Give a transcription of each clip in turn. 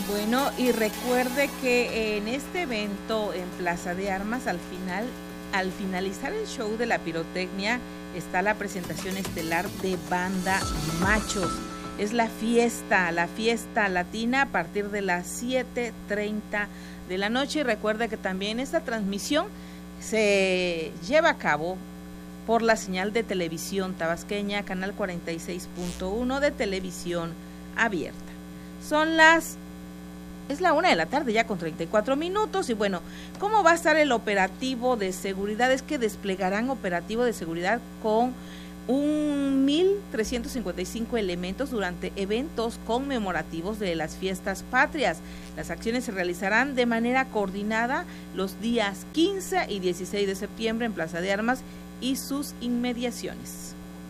Bueno, y recuerde que en este evento en Plaza de Armas, al finalizar el show de la pirotecnia, está la presentación estelar de Banda Machos. Es la fiesta latina a partir de las 7:30 de la noche. Y recuerde que también esta transmisión se lleva a cabo por la señal de televisión tabasqueña, canal 46.1 de televisión abierta. Es la 1 de la tarde ya con 34 minutos y bueno, ¿cómo va a estar el operativo de seguridad? Es que desplegarán operativo de seguridad con 1,355 elementos durante eventos conmemorativos de las fiestas patrias. Las acciones se realizarán de manera coordinada los días 15 y 16 de septiembre en Plaza de Armas y sus inmediaciones.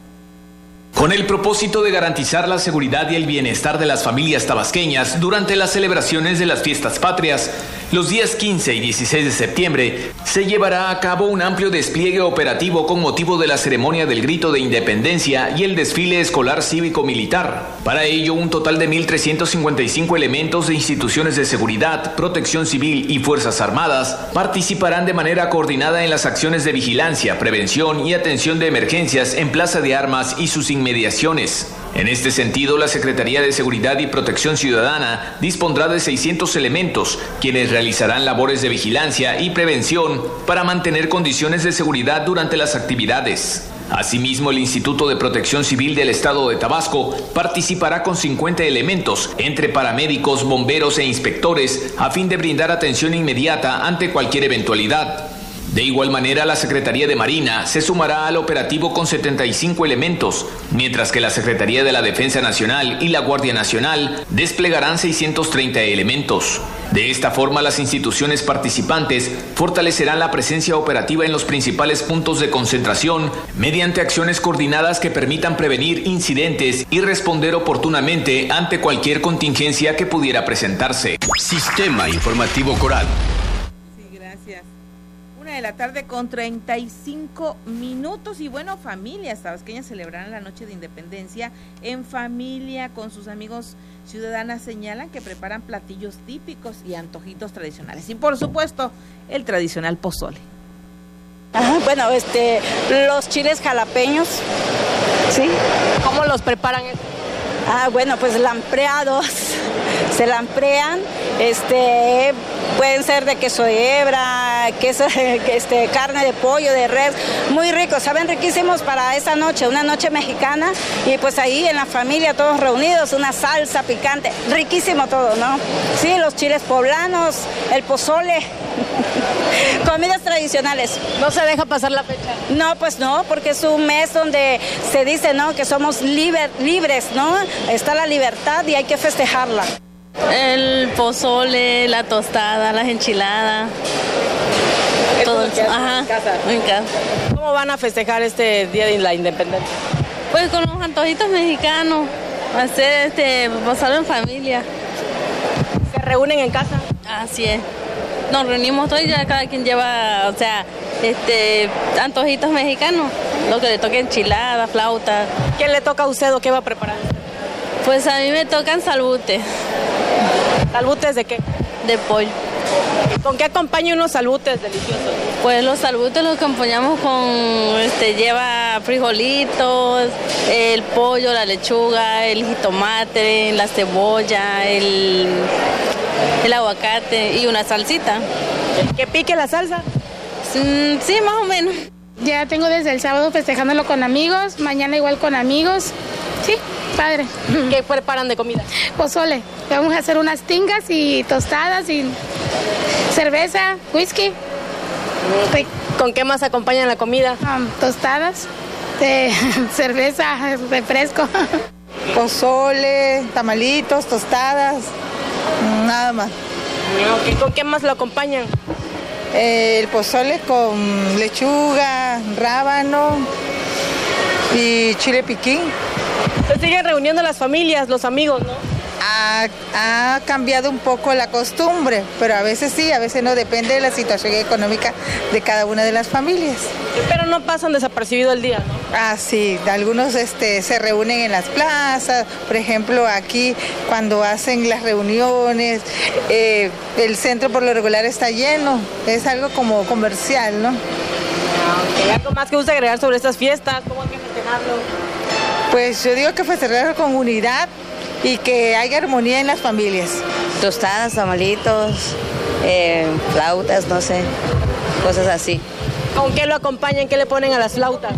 Con el propósito de garantizar la seguridad y el bienestar de las familias tabasqueñas durante las celebraciones de las fiestas patrias, los días 15 y 16 de septiembre se llevará a cabo un amplio despliegue operativo con motivo de la ceremonia del Grito de Independencia y el desfile escolar cívico-militar. Para ello, un total de 1,355 elementos de instituciones de seguridad, protección civil y fuerzas armadas participarán de manera coordinada en las acciones de vigilancia, prevención y atención de emergencias en Plaza de Armas y sus inmediaciones. En este sentido, la Secretaría de Seguridad y Protección Ciudadana dispondrá de 600 elementos, quienes realizarán labores de vigilancia y prevención para mantener condiciones de seguridad durante las actividades. Asimismo, el Instituto de Protección Civil del Estado de Tabasco participará con 50 elementos, entre paramédicos, bomberos e inspectores, a fin de brindar atención inmediata ante cualquier eventualidad. De igual manera, la Secretaría de Marina se sumará al operativo con 75 elementos, mientras que la Secretaría de la Defensa Nacional y la Guardia Nacional desplegarán 630 elementos. De esta forma, las instituciones participantes fortalecerán la presencia operativa en los principales puntos de concentración mediante acciones coordinadas que permitan prevenir incidentes y responder oportunamente ante cualquier contingencia que pudiera presentarse. Sistema Informativo Coral. Sí, gracias. 1 de la tarde con 35 minutos y bueno, familias tabasqueñas celebrarán la noche de independencia en familia con sus amigos. Ciudadanas señalan que preparan platillos típicos y antojitos tradicionales y por supuesto el tradicional pozole. Bueno, los chiles jalapeños, ¿sí? ¿Cómo los preparan? Bueno, pues lampreados, se lamprean, pueden ser de queso de hebra, carne de pollo, de res, muy ricos, saben riquísimos para esa noche, una noche mexicana, y pues ahí en la familia todos reunidos, una salsa picante, riquísimo todo, ¿no? Sí, los chiles poblanos, el pozole, comidas tradicionales. ¿No se deja pasar la fecha? No, pues no, porque es un mes donde se dice, ¿no?, que somos libres, ¿no? Está la libertad y hay que festejarla. El pozole, la tostada, las enchiladas. Todo eso. Ajá, en casa. ¿Cómo van a festejar este Día de la Independencia? Pues con los antojitos mexicanos, hacer pozole en familia. ¿Se reúnen en casa? Así es. Nos reunimos todos y ya cada quien lleva, antojitos mexicanos, lo que le toque enchilada, flauta. ¿Qué le toca a usted o qué va a preparar? Pues a mí me tocan salbutes. ¿Salbutes de qué? De pollo. ¿Con qué acompaña unos salbutes deliciosos? Pues los salbutes los acompañamos con, lleva frijolitos, el pollo, la lechuga, el jitomate, la cebolla, el aguacate y una salsita. ¿Que pique la salsa? Sí, más o menos. Ya tengo desde el sábado festejándolo con amigos, mañana igual con amigos. Sí, padre. ¿Qué preparan de comida? Pozole. Vamos a hacer unas tingas y tostadas y cerveza, whisky. ¿Con qué más acompañan la comida? Tostadas, cerveza, refresco. Pozole, tamalitos, tostadas, nada más. ¿Con qué más lo acompañan? El pozole con lechuga, rábano y chile piquín. Se siguen reuniendo las familias, los amigos, ¿no? ha cambiado un poco la costumbre, pero a veces sí, a veces no, depende de la situación económica de cada una de las familias. Pero no pasan desapercibido el día, ¿no? Ah, sí, algunos se reúnen en las plazas, por ejemplo, aquí cuando hacen las reuniones, el centro por lo regular está lleno, es algo como comercial, ¿no? Okay. ¿Algo más que gusta agregar sobre estas fiestas? ¿Cómo hay que festejarlo? Pues yo digo que festejarlo con unidad y que haya armonía en las familias. Tostadas, tamalitos, flautas, no sé, cosas así. ¿Con qué lo acompañan? ¿Qué le ponen a las flautas?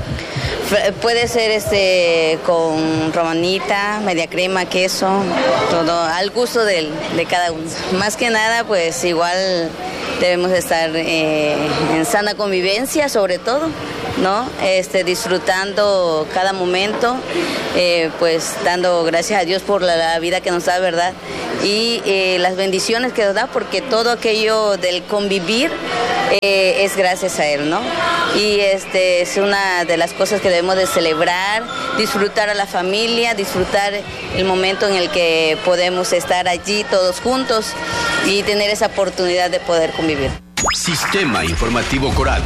Puede ser con romanita, media crema, queso, todo al gusto de cada uno. Más que nada, pues igual debemos estar en sana convivencia, sobre todo, ¿no? Disfrutando cada momento, pues dando gracias a Dios por la vida que nos da, ¿verdad? Y las bendiciones que nos da, porque todo aquello del convivir es gracias a Él, ¿no? Y es una de las cosas que debemos de celebrar, disfrutar a la familia, disfrutar el momento en el que podemos estar allí todos juntos y tener esa oportunidad de poder convivir. Sistema Informativo Coral.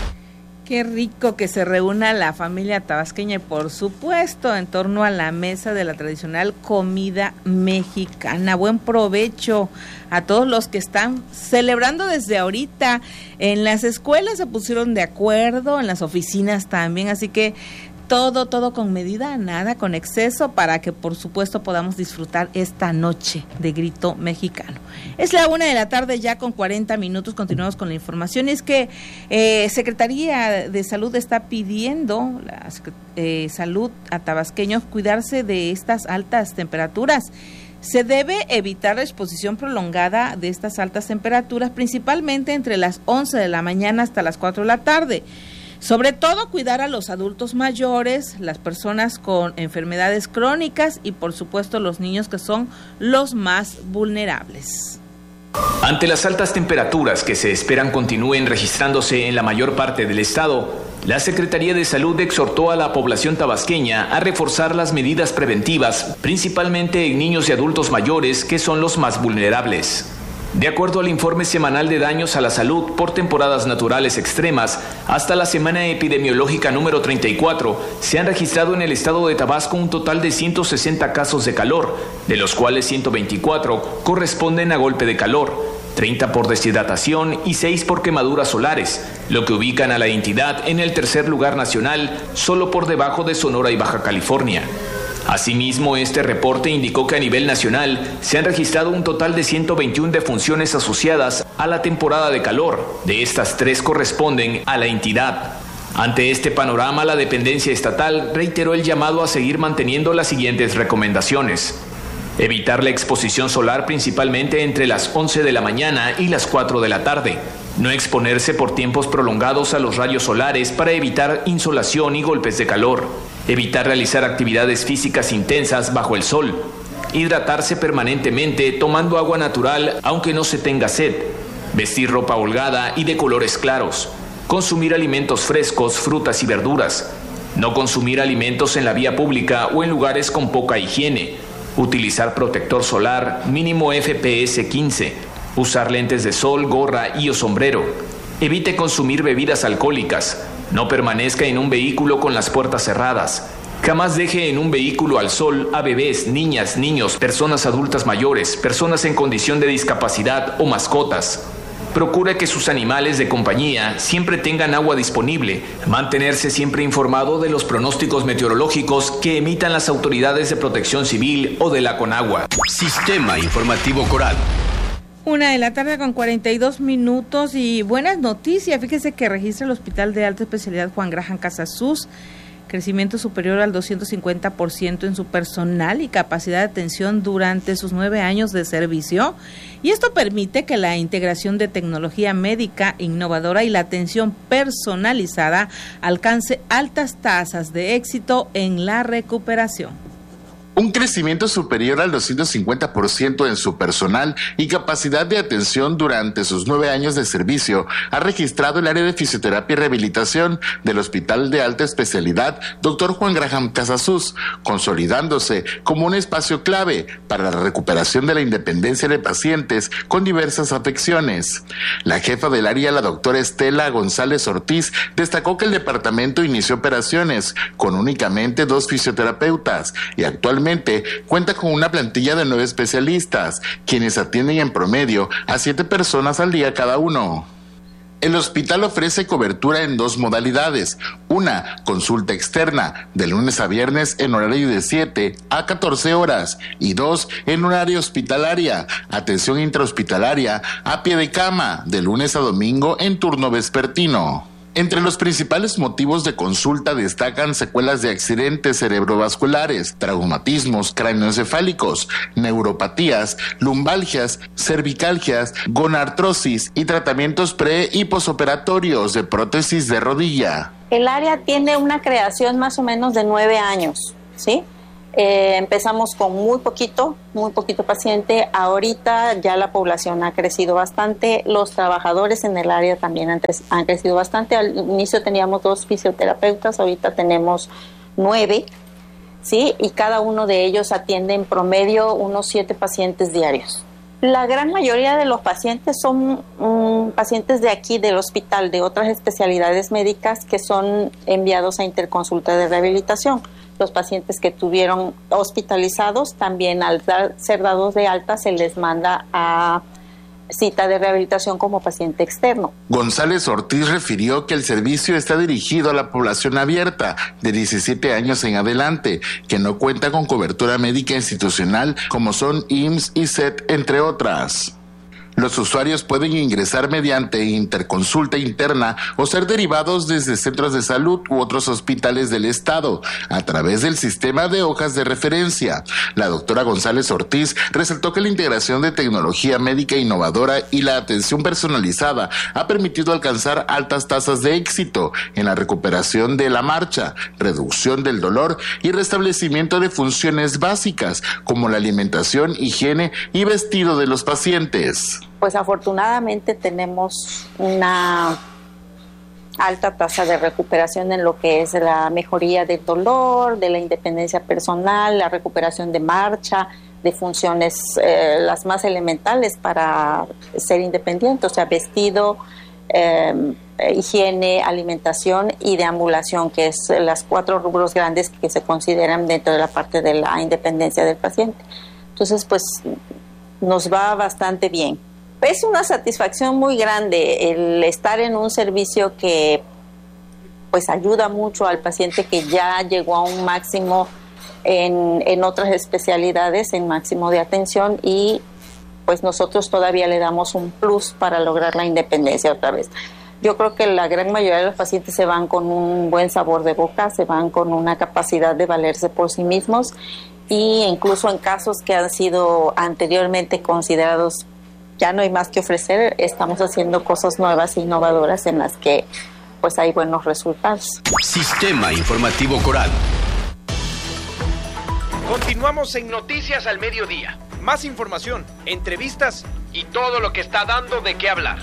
Qué rico que se reúna la familia tabasqueña y por supuesto en torno a la mesa de la tradicional comida mexicana. Buen provecho a todos los que están celebrando desde ahorita. En las escuelas se pusieron de acuerdo, en las oficinas también, así que todo con medida, nada con exceso, para que por supuesto podamos disfrutar esta noche de grito mexicano. Es la 1:00 p.m. ya con 40 minutos, continuamos con la información. Es que Secretaría de Salud está pidiendo salud a tabasqueños cuidarse de estas altas temperaturas. Se debe evitar la exposición prolongada de estas altas temperaturas, principalmente entre las 11 de la mañana hasta las 4 de la tarde. Sobre todo cuidar a los adultos mayores, las personas con enfermedades crónicas y por supuesto los niños, que son los más vulnerables. Ante las altas temperaturas que se esperan continúen registrándose en la mayor parte del estado, la Secretaría de Salud exhortó a la población tabasqueña a reforzar las medidas preventivas, principalmente en niños y adultos mayores, que son los más vulnerables. De acuerdo al informe semanal de daños a la salud por temporadas naturales extremas, hasta la semana epidemiológica número 34, se han registrado en el estado de Tabasco un total de 160 casos de calor, de los cuales 124 corresponden a golpe de calor, 30 por deshidratación y 6 por quemaduras solares, lo que ubican a la entidad en el tercer lugar nacional, solo por debajo de Sonora y Baja California. Asimismo, este reporte indicó que a nivel nacional se han registrado un total de 121 defunciones asociadas a la temporada de calor. De estas, 3 corresponden a la entidad. Ante este panorama, la dependencia estatal reiteró el llamado a seguir manteniendo las siguientes recomendaciones: evitar la exposición solar principalmente entre las 11 de la mañana y las 4 de la tarde. No exponerse por tiempos prolongados a los rayos solares para evitar insolación y golpes de calor. Evitar realizar actividades físicas intensas bajo el sol. Hidratarse permanentemente tomando agua natural aunque no se tenga sed. Vestir ropa holgada y de colores claros. Consumir alimentos frescos, frutas y verduras. No consumir alimentos en la vía pública o en lugares con poca higiene. Utilizar protector solar mínimo FPS 15. Usar lentes de sol, gorra y o sombrero. Evite consumir bebidas alcohólicas. No permanezca en un vehículo con las puertas cerradas. Jamás deje en un vehículo al sol a bebés, niñas, niños, personas adultas mayores, personas en condición de discapacidad o mascotas. Procure que sus animales de compañía siempre tengan agua disponible. Mantenerse siempre informado de los pronósticos meteorológicos que emitan las autoridades de protección civil o de la Conagua. Sistema Informativo Coral. 1:00 p.m. con 42 minutos y buenas noticias. Fíjese que registra el Hospital de Alta Especialidad Juan Graham Casasus crecimiento superior al 250% en su personal y capacidad de atención durante sus 9 años de servicio. Y esto permite que la integración de tecnología médica innovadora y la atención personalizada alcance altas tasas de éxito en la recuperación. Un crecimiento superior al 250% en su personal y capacidad de atención durante sus 9 años de servicio ha registrado el área de fisioterapia y rehabilitación del Hospital de Alta Especialidad Dr. Juan Graham Casasus, consolidándose como un espacio clave para la recuperación de la independencia de pacientes con diversas afecciones. La jefa del área, la doctora Estela González Ortiz, destacó que el departamento inició operaciones con únicamente 2 fisioterapeutas y actualmente cuenta con una plantilla de 9 especialistas, quienes atienden en promedio a 7 personas al día cada uno. El hospital ofrece cobertura en 2 modalidades: una, consulta externa, de lunes a viernes en horario de 7 a 14 horas, y 2, en horario hospitalaria, atención intrahospitalaria a pie de cama, de lunes a domingo en turno vespertino. Entre los principales motivos de consulta destacan secuelas de accidentes cerebrovasculares, traumatismos cráneoencefálicos, neuropatías, lumbalgias, cervicalgias, gonartrosis y tratamientos pre y posoperatorios de prótesis de rodilla. El área tiene una creación más o menos de 9 años, ¿sí? Empezamos con muy poquito paciente. Ahorita ya la población ha crecido bastante, los trabajadores en el área también han crecido bastante. Al inicio teníamos 2 fisioterapeutas, ahorita tenemos 9, ¿sí? Y cada uno de ellos atiende en promedio unos 7 pacientes diarios. La gran mayoría de los pacientes son pacientes de aquí, del hospital, de otras especialidades médicas que son enviados a interconsulta de rehabilitación. Los pacientes que tuvieron hospitalizados también, al ser dados de alta, se les manda a cita de rehabilitación como paciente externo. González Ortiz refirió que el servicio está dirigido a la población abierta de 17 años en adelante, que no cuenta con cobertura médica institucional como son IMSS y SET, entre otras. Los usuarios pueden ingresar mediante interconsulta interna o ser derivados desde centros de salud u otros hospitales del estado a través del sistema de hojas de referencia. La doctora González Ortiz resaltó que la integración de tecnología médica innovadora y la atención personalizada ha permitido alcanzar altas tasas de éxito en la recuperación de la marcha, reducción del dolor y restablecimiento de funciones básicas como la alimentación, higiene y vestido de los pacientes. Pues afortunadamente tenemos una alta tasa de recuperación en lo que es la mejoría del dolor, de la independencia personal, la recuperación de marcha, de funciones las más elementales para ser independiente, o sea, vestido, higiene, alimentación y deambulación, que es las 4 rubros grandes que se consideran dentro de la parte de la independencia del paciente. Entonces, pues nos va bastante bien. Es una satisfacción muy grande el estar en un servicio que pues ayuda mucho al paciente que ya llegó a un máximo en otras especialidades, en máximo de atención, y pues nosotros todavía le damos un plus para lograr la independencia otra vez. Yo creo que la gran mayoría de los pacientes se van con un buen sabor de boca, se van con una capacidad de valerse por sí mismos, y incluso en casos que han sido anteriormente considerados ya no hay más que ofrecer, estamos haciendo cosas nuevas e innovadoras en las que pues hay buenos resultados. Sistema Informativo Coral. Continuamos en Noticias al Mediodía. Más información, entrevistas y todo lo que está dando de qué hablar.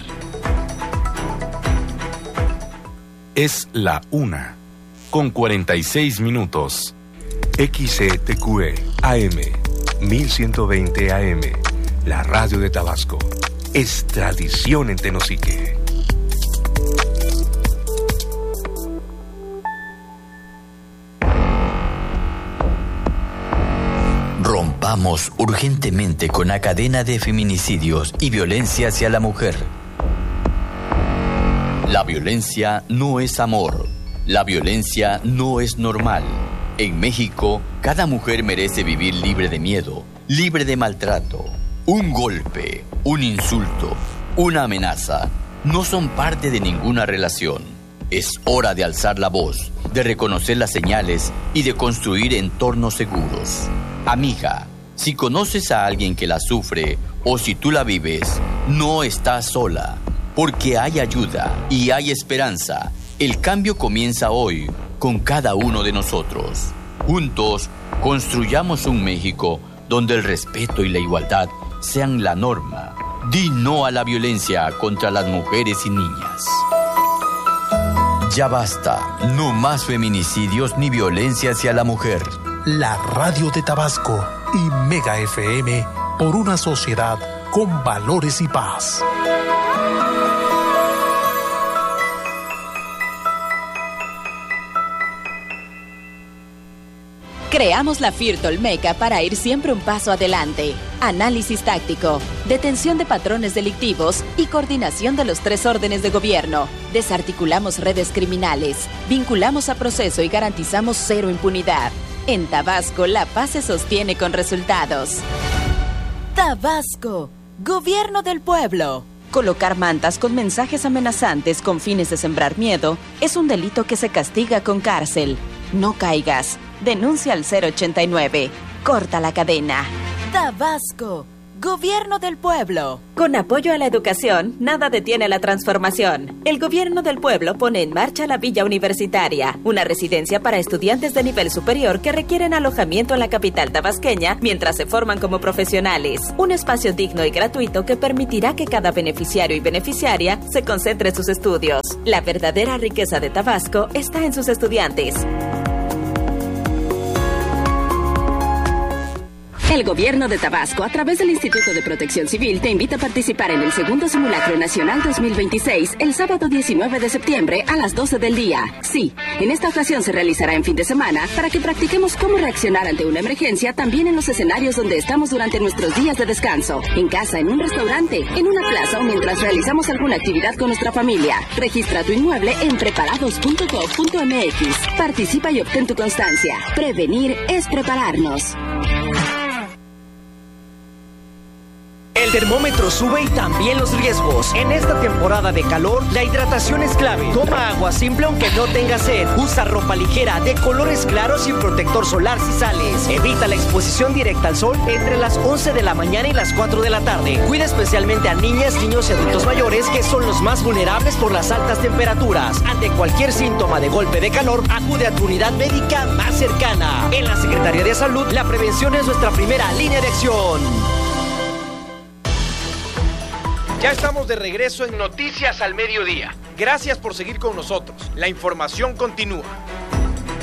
Es la 1:46. XCTQE AM 1120 AM. La radio de Tabasco. Es tradición en Tenosique. Rompamos urgentemente con la cadena de feminicidios y violencia hacia la mujer. La violencia no es amor. La violencia no es normal. En México, cada mujer merece vivir libre de miedo, libre de maltrato. Un golpe, un insulto, una amenaza no son parte de ninguna relación. Es hora de alzar la voz, de reconocer las señales y de construir entornos seguros. Amiga, si conoces a alguien que la sufre o si tú la vives, no estás sola, porque hay ayuda y hay esperanza. El cambio comienza hoy con cada uno de nosotros. Juntos Construyamos un México donde el respeto y la igualdad sean la norma. Di no a la violencia contra las mujeres y niñas. Ya basta, no más feminicidios ni violencia hacia la mujer. La Radio de Tabasco y Mega FM por una sociedad con valores y paz. Creamos la FIRT Olmeca para ir siempre un paso adelante. Análisis táctico, detención de patrones delictivos y coordinación de los 3 órdenes de gobierno. Desarticulamos redes criminales, vinculamos a proceso y garantizamos 0 impunidad. En Tabasco, la paz se sostiene con resultados. Tabasco, Gobierno del Pueblo. Colocar mantas con mensajes amenazantes con fines de sembrar miedo es un delito que se castiga con cárcel. No caigas. Denuncia al 089. Corta la cadena. Tabasco, Gobierno del Pueblo. Con apoyo a la educación, nada detiene la transformación. El Gobierno del Pueblo pone en marcha la Villa Universitaria, una residencia para estudiantes de nivel superior que requieren alojamiento en la capital tabasqueña mientras se forman como profesionales. Un espacio digno y gratuito que permitirá que cada beneficiario y beneficiaria se concentre en sus estudios. La verdadera riqueza de Tabasco está en sus estudiantes. El Gobierno de Tabasco, a través del Instituto de Protección Civil, te invita a participar en el segundo Simulacro Nacional 2026, el sábado 19 de septiembre a las 12 del día. Sí, en esta ocasión se realizará en fin de semana para que practiquemos cómo reaccionar ante una emergencia también en los escenarios donde estamos durante nuestros días de descanso. En casa, en un restaurante, en una plaza o mientras realizamos alguna actividad con nuestra familia. Registra tu inmueble en preparados.gov.mx. Participa y obtén tu constancia. Prevenir es prepararnos. El termómetro sube y también los riesgos. En esta temporada de calor, la hidratación es clave. Toma agua simple aunque no tengas sed. Usa ropa ligera de colores claros y protector solar si sales. Evita la exposición directa al sol entre las 11 de la mañana y las 4 de la tarde. Cuida especialmente a niñas, niños y adultos mayores que son los más vulnerables por las altas temperaturas. Ante cualquier síntoma de golpe de calor, acude a tu unidad médica más cercana. En la Secretaría de Salud, la prevención es nuestra primera línea de acción. Ya estamos de regreso en Noticias al Mediodía. Gracias por seguir con nosotros. La información continúa.